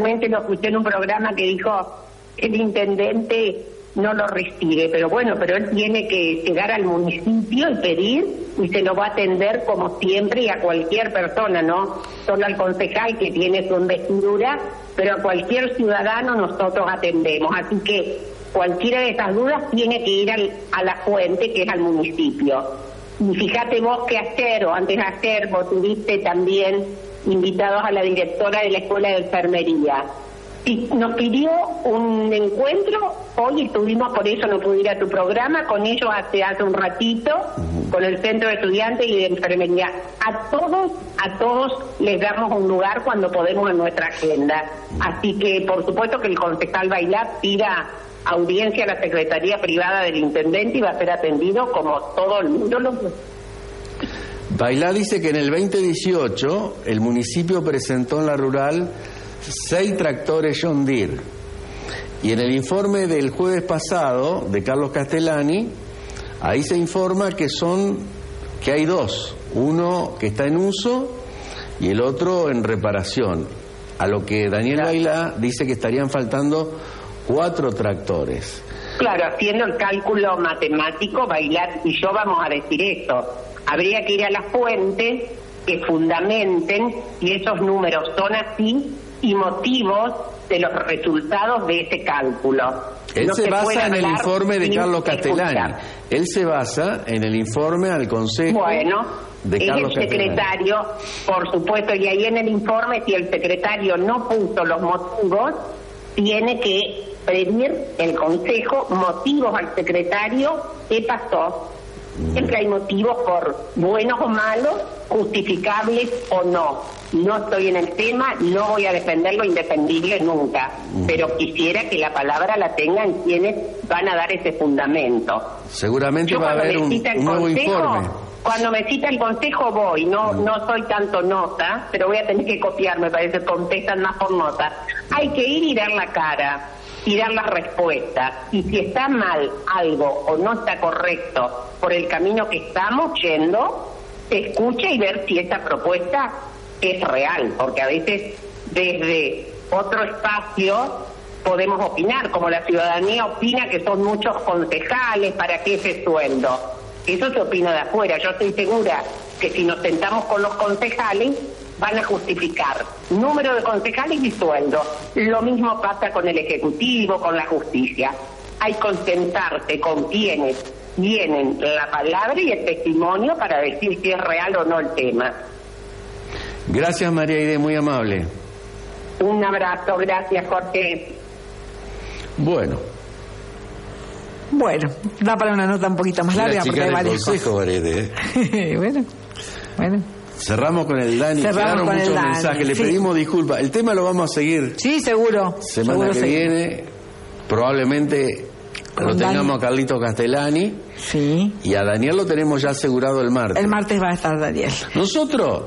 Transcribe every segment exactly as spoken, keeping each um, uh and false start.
Realmente lo escuché en un programa que dijo el intendente no lo recibe, pero bueno, pero él tiene que llegar al municipio y pedir y se lo va a atender como siempre y a cualquier persona, no solo al concejal que tiene su investidura, pero a cualquier ciudadano nosotros atendemos, así que cualquiera de esas dudas tiene que ir al, a la fuente, que es al municipio. Y fíjate vos que ayer o antes de ayer vos tuviste también invitados a la directora de la Escuela de Enfermería. Y nos pidió un encuentro, hoy estuvimos, por eso no pude ir a tu programa, con ellos hace, hace un ratito, con el Centro de Estudiantes y de Enfermería. A todos, a todos les damos un lugar cuando podemos en nuestra agenda. Así que, por supuesto que el concejal Bailá pida audiencia a la Secretaría Privada del Intendente y va a ser atendido como todo el mundo lo... Bailá dice que en el veinte dieciocho el municipio presentó en la rural seis tractores John Deere. Y en el informe del jueves pasado de Carlos Castellani, ahí se informa que son que hay dos, uno que está en uso y el otro en reparación. A lo que Daniel Claro. Bailá dice que estarían faltando cuatro tractores. Claro, haciendo el cálculo matemático, Bailar y yo vamos a decir esto. Habría que ir a las fuentes que fundamenten si esos números son así y motivos de los resultados de ese cálculo. Él No se basa puede en el hablar informe de sin Carlos Castellani. escuchar. Él se basa en el informe al Consejo Bueno, de es Carlos el secretario, por supuesto, y ahí en el informe, si el secretario no puso los motivos, tiene que pedir el Consejo motivos al secretario qué pasó. Siempre hay motivos por buenos o malos, justificables o no. No estoy en el tema, no voy a defender lo indefendible nunca, pero quisiera que la palabra la tengan quienes van a dar ese fundamento. Seguramente Yo va a cuando haber me un, cita el un nuevo consejo, informe. Cuando me cita el consejo voy, no no soy tanto nota, pero voy a tener que copiar, me parece, contestan más por nota. Hay que ir y dar la cara, y dar la respuesta. Y si está mal algo o no está correcto por el camino que estamos yendo, se escucha y ver si esa propuesta es real, porque a veces desde otro espacio podemos opinar, como la ciudadanía opina que son muchos concejales, ¿para qué ese sueldo? Eso se opina de afuera. Yo estoy segura que si nos sentamos con los concejales van a justificar número de concejales y sueldo. Lo mismo pasa con el Ejecutivo, con la justicia. Hay que sentarse con quienes tienen la palabra y el testimonio para decir si es real o no el tema. Gracias, María Aide, muy amable. Un abrazo, gracias, Jorge. Bueno. Bueno, da para una nota un poquito más larga porque hay varias consejo, cosas. María. bueno, bueno. Cerramos con el Dani, Cerramos quedaron con el muchos Dani, mensajes, le sí. pedimos disculpas. El tema lo vamos a seguir Sí, seguro. semana seguro que seguro. viene, probablemente Con lo tengamos Dani. a Carlito Castellani Sí. y a Daniel lo tenemos ya asegurado el martes. El martes va a estar Daniel. Nosotros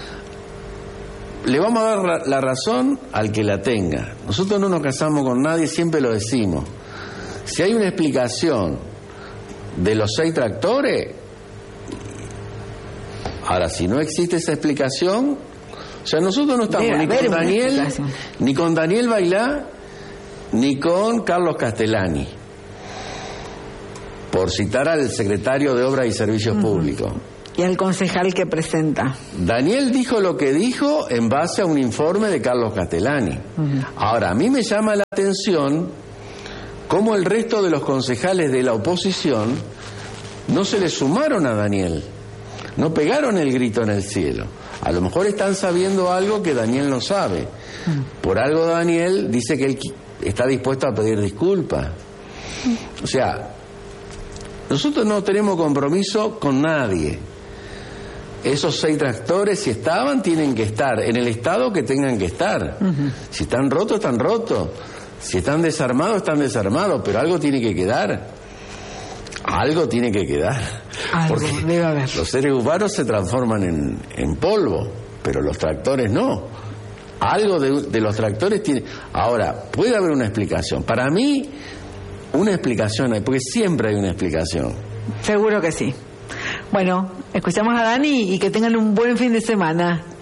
le vamos a dar la, la razón al que la tenga. Nosotros no nos casamos con nadie, siempre lo decimos. Si hay una explicación de los seis tractores, ahora si no existe esa explicación, o sea, nosotros no estamos Debe ni haber con una Daniel, explicación. ni con Daniel Bailá, ni con Carlos Castellani, por citar al secretario de Obras y Servicios uh-huh. Públicos. Y al concejal que presenta. Daniel dijo lo que dijo en base a un informe de Carlos Castellani. Uh-huh. Ahora, a mí me llama la atención cómo el resto de los concejales de la oposición no se le sumaron a Daniel, no pegaron el grito en el cielo. A lo mejor están sabiendo algo que Daniel no sabe. Uh-huh. Por algo Daniel dice que él está dispuesto a pedir disculpas. Uh-huh. O sea, nosotros no tenemos compromiso con nadie. Esos seis tractores, si estaban, tienen que estar en el estado que tengan que estar. Uh-huh. Si están rotos, están rotos. Si están desarmados, están desarmados. Pero algo tiene que quedar. Algo tiene que quedar. Algo Porque debe haber. Los seres humanos se transforman en, en polvo, pero los tractores no. Algo de, de los tractores tiene... Ahora, puede haber una explicación. Para mí, una explicación hay, porque siempre hay una explicación. Seguro que sí. Bueno, escuchamos a Dani y que tengan un buen fin de semana.